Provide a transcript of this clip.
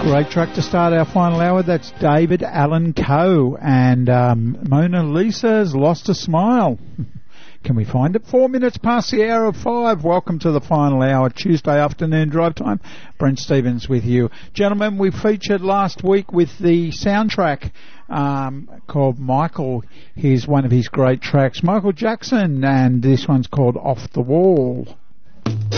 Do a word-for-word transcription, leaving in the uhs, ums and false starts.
Great track to start our final hour. That's David Allan Coe and um, Mona Lisa's Lost a Smile. Can we find it? Four minutes past the hour of five. Welcome to the final hour, Tuesday afternoon drive time. Brent Stevens with you. Gentlemen, we featured last week with the soundtrack um, called Michael. Here's one of his great tracks, Michael Jackson, and this one's called Off the Wall.